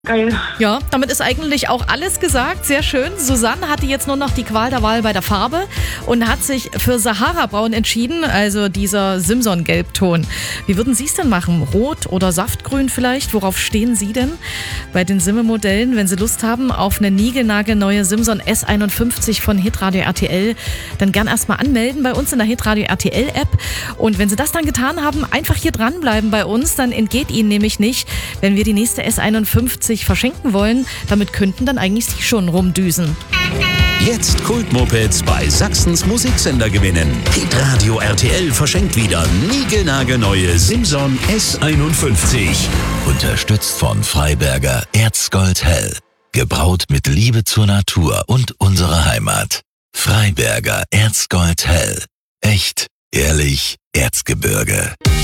Geil. Ja, damit ist eigentlich auch alles gesagt. Sehr schön. Susanne hatte jetzt nur noch die Qual der Wahl bei der Farbe und hat sich für Sahara-Braun entschieden, also dieser Simson-Gelbton. Wie würden Sie es denn machen? Rot oder Saftgrün vielleicht? Worauf stehen Sie denn bei den Simme-Modellen, wenn Sie Lust haben auf eine niegelnagelneue Simson S51 von Hitradio RTL? Dann gern erstmal anmelden bei uns in der Hitradio RTL-App. Und wenn Sie das dann getan haben, einfach hier dranbleiben bei uns, dann entgeht Ihnen nämlich nicht, wenn wir die nächste S51 verschenken wollen. Damit könnten dann eigentlich Sie schon rumdüsen. Jetzt Kultmopeds bei Sachsens Musiksender gewinnen. Hitradio RTL verschenkt wieder niegelnagelneue Simson S51. Unterstützt von Freiberger Erzgold Hell. Gebraut mit Liebe zur Natur und unserer Heimat. Freiberger Erzgold Hell. Echt, ehrlich, Erzgebirge.